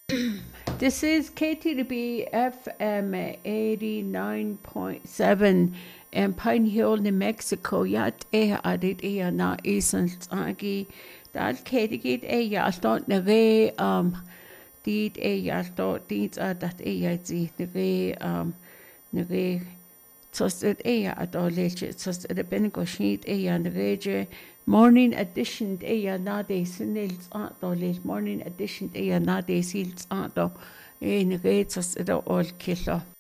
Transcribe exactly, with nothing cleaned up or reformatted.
This is K T B F M eighty-nine point seven in Pine Hill, New Mexico. Yat e adit e na isan agi. Dal kedigit e yastot nere um dit e yastot dit adat e yati nere um nere tosted e adolescent tosted a benegoshit e nere morning edition e nade sinils adoles morning edition e nade sils ado e nere tosted all killer.